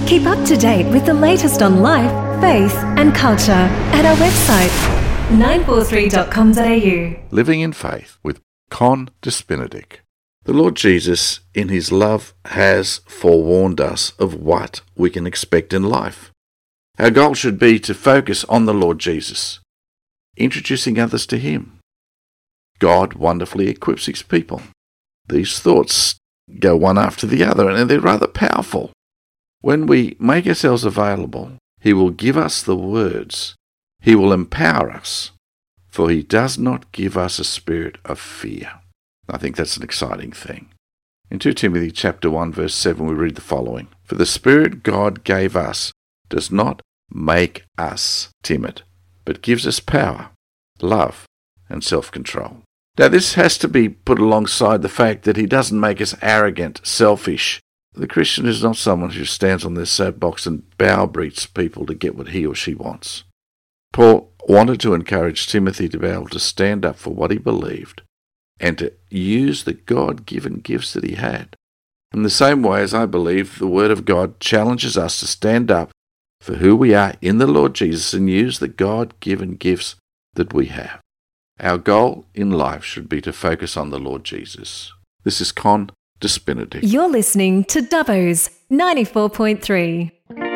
Keep up to date with the latest on life, faith and culture at our website 943.com.au. Living in Faith with Con Despinadic. The Lord Jesus, in his love, has forewarned us of what we can expect in life. Our goal should be to focus on the Lord Jesus, introducing others to him. God wonderfully equips his people. These thoughts go one after the other, and they're rather powerful. When we make ourselves available, he will give us the words. He will empower us, for he does not give us a spirit of fear. I think that's an exciting thing. In 2 Timothy chapter 1, verse 7, we read the following: For the Spirit God gave us does not make us timid, but gives us power, love, and self-control. Now, this has to be put alongside the fact that he doesn't make us arrogant, selfish. The Christian is not someone who stands on their soapbox and browbeats people to get what he or she wants. Paul wanted to encourage Timothy to be able to stand up for what he believed and to use the God-given gifts that he had. In the same way as I believe the Word of God challenges us to stand up for who we are in the Lord Jesus and use the God-given gifts that we have. Our goal in life should be to focus on the Lord Jesus. This is Con Despinadic. You're listening to Dubbo's 94.3.